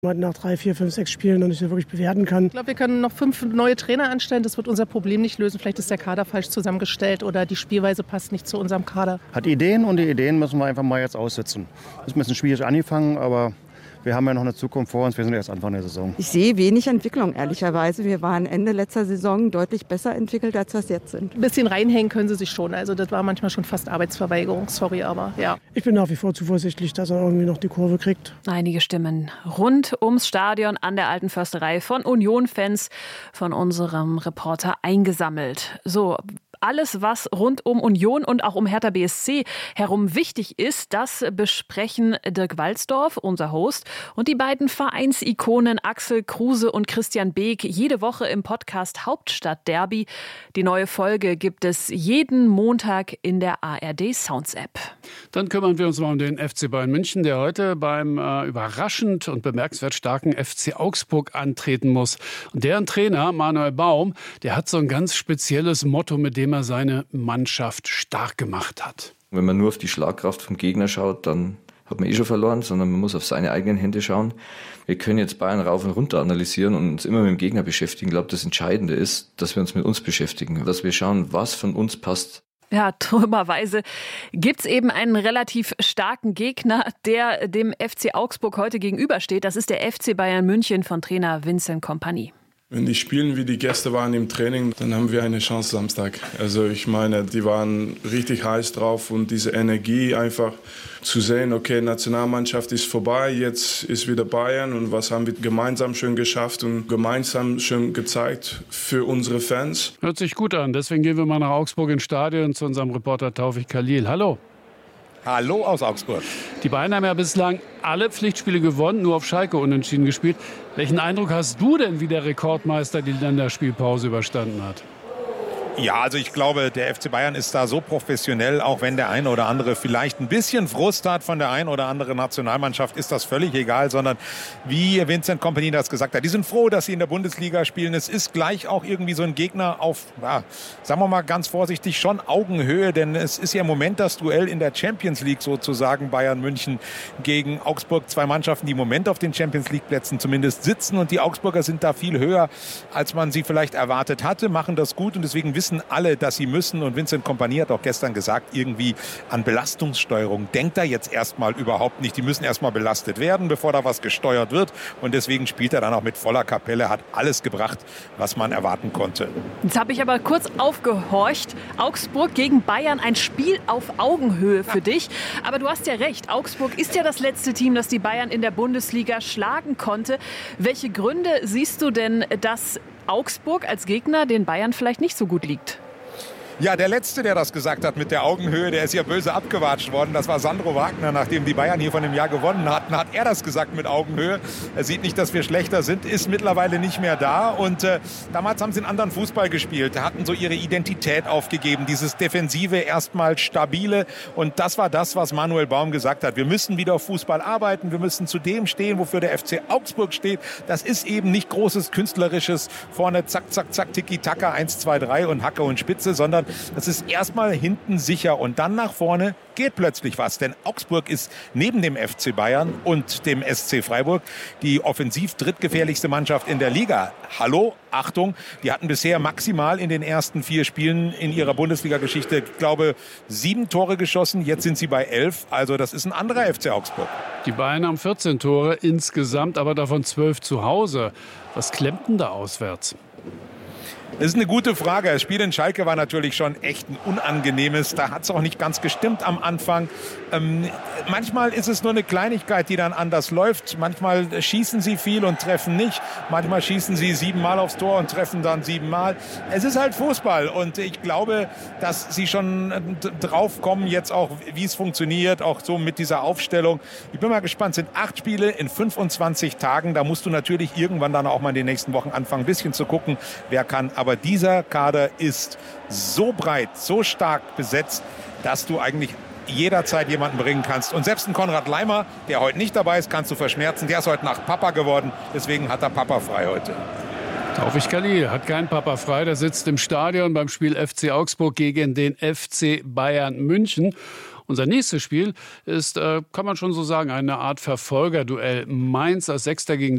man nach 3, 4, 5, 6 Spielen noch nicht so wirklich bewerten kann. Ich glaube, wir können noch 5 neue Trainer anstellen. Das wird unser Problem nicht lösen. Vielleicht ist der Kader falsch zusammengestellt oder die Spielweise passt nicht zu unserem Kader. Hat Ideen und die Ideen müssen wir einfach mal jetzt aussitzen. Das ist ein bisschen schwierig angefangen, aber wir haben ja noch eine Zukunft vor uns. Wir sind erst Anfang der Saison. Ich sehe wenig Entwicklung, ehrlicherweise. Wir waren Ende letzter Saison deutlich besser entwickelt, als wir es jetzt sind. Ein bisschen reinhängen können sie sich schon. Also das war manchmal schon fast Arbeitsverweigerung. Sorry, aber ja. Ich bin nach wie vor zuversichtlich, dass er irgendwie noch die Kurve kriegt. Einige Stimmen rund ums Stadion an der Alten Försterei von Union-Fans von unserem Reporter eingesammelt. So, alles, was rund um Union und auch um Hertha BSC herum wichtig ist, das besprechen Dirk Walzdorf, unser Host, und die beiden Vereinsikonen Axel Kruse und Christian Beek jede Woche im Podcast Hauptstadt-Derby. Die neue Folge gibt es jeden Montag in der ARD Sounds App. Dann kümmern wir uns mal um den FC Bayern München, der heute beim überraschend und bemerkenswert starken FC Augsburg antreten muss. Und deren Trainer Manuel Baum, der hat so ein ganz spezielles Motto, mit dem er seine Mannschaft stark gemacht hat. Wenn man nur auf die Schlagkraft vom Gegner schaut, dann hat man schon verloren, sondern man muss auf seine eigenen Hände schauen. Wir können jetzt Bayern rauf und runter analysieren und uns immer mit dem Gegner beschäftigen. Ich glaube, das Entscheidende ist, dass wir uns mit uns beschäftigen, dass wir schauen, was von uns passt. Ja, dummerweise gibt's eben einen relativ starken Gegner, der dem FC Augsburg heute gegenübersteht. Das ist der FC Bayern München von Trainer Vincent Kompany. Wenn die spielen, wie die Gäste waren im Training, dann haben wir eine Chance Samstag. Also ich meine, die waren richtig heiß drauf und diese Energie einfach zu sehen, okay, Nationalmannschaft ist vorbei, jetzt ist wieder Bayern und was haben wir gemeinsam schön geschafft und gemeinsam schön gezeigt für unsere Fans. Hört sich gut an, deswegen gehen wir mal nach Augsburg ins Stadion zu unserem Reporter Taufik Khalil. Hallo. Hallo aus Augsburg. Die Bayern haben ja bislang alle Pflichtspiele gewonnen, nur auf Schalke unentschieden gespielt. Welchen Eindruck hast du denn, wie der Rekordmeister die Länderspielpause überstanden hat? Ja, also ich glaube, der FC Bayern ist da so professionell, auch wenn der eine oder andere vielleicht ein bisschen Frust hat von der einen oder anderen Nationalmannschaft, ist das völlig egal, sondern wie Vincent Kompany das gesagt hat, die sind froh, dass sie in der Bundesliga spielen. Es ist gleich auch irgendwie so ein Gegner auf, ja, sagen wir mal ganz vorsichtig, schon Augenhöhe, denn es ist ja im Moment das Duell in der Champions League sozusagen, Bayern München gegen Augsburg. 2 Mannschaften, die im Moment auf den Champions League Plätzen zumindest sitzen und die Augsburger sind da viel höher, als man sie vielleicht erwartet hatte, machen das gut und deswegen wissen alle, dass sie müssen. Und Vincent Kompany hat auch gestern gesagt, irgendwie an Belastungssteuerung denkt er jetzt erstmal überhaupt nicht. Die müssen erstmal belastet werden, bevor da was gesteuert wird. Und deswegen spielt er dann auch mit voller Kapelle, hat alles gebracht, was man erwarten konnte. Jetzt habe ich aber kurz aufgehorcht. Augsburg gegen Bayern, ein Spiel auf Augenhöhe für dich. Aber du hast ja recht, Augsburg ist ja das letzte Team, das die Bayern in der Bundesliga schlagen konnte. Welche Gründe siehst du denn, dass Augsburg als Gegner den Bayern vielleicht nicht so gut liegt? Ja, der Letzte, der das gesagt hat mit der Augenhöhe, der ist ja böse abgewatscht worden. Das war Sandro Wagner, nachdem die Bayern hier von dem Jahr gewonnen hatten, hat er das gesagt mit Augenhöhe. Er sieht nicht, dass wir schlechter sind, ist mittlerweile nicht mehr da. Und damals haben sie einen anderen Fußball gespielt, hatten so ihre Identität aufgegeben, dieses Defensive, erstmal stabile. Und das war das, was Manuel Baum gesagt hat. Wir müssen wieder auf Fußball arbeiten, wir müssen zu dem stehen, wofür der FC Augsburg steht. Das ist eben nicht großes Künstlerisches, vorne zack, zack, zack, Tiki-Taka, 1, 2, 3 und Hacke und Spitze, sondern das ist erstmal hinten sicher und dann nach vorne geht plötzlich was. Denn Augsburg ist neben dem FC Bayern und dem SC Freiburg die offensiv drittgefährlichste Mannschaft in der Liga. Hallo, Achtung, die hatten bisher maximal in den ersten 4 Spielen in ihrer Bundesliga-Geschichte, ich glaube, 7 Tore geschossen. Jetzt sind sie bei 11. Also das ist ein anderer FC Augsburg. Die Bayern haben 14 Tore insgesamt, aber davon 12 zu Hause. Was klemmt denn da auswärts? Das ist eine gute Frage. Das Spiel in Schalke war natürlich schon echt ein unangenehmes. Da hat es auch nicht ganz gestimmt am Anfang. Manchmal ist es nur eine Kleinigkeit, die dann anders läuft. Manchmal schießen sie viel und treffen nicht. Manchmal schießen sie 7-mal aufs Tor und treffen dann 7-mal. Es ist halt Fußball und ich glaube, dass sie schon drauf kommen jetzt auch, wie es funktioniert, auch so mit dieser Aufstellung. Ich bin mal gespannt. Es sind 8 Spiele in 25 Tagen. Da musst du natürlich irgendwann dann auch mal in den nächsten Wochen anfangen, ein bisschen zu gucken, wer kann. Aber dieser Kader ist so breit, so stark besetzt, dass du eigentlich jederzeit jemanden bringen kannst. Und selbst ein Konrad Laimer, der heute nicht dabei ist, kannst du verschmerzen. Der ist heute Nacht Papa geworden. Deswegen hat er Papa frei heute. Taufik Khalil hat keinen Papa frei. Der sitzt im Stadion beim Spiel FC Augsburg gegen den FC Bayern München. Unser nächstes Spiel ist, kann man schon so sagen, eine Art Verfolgerduell. Mainz als Sechster gegen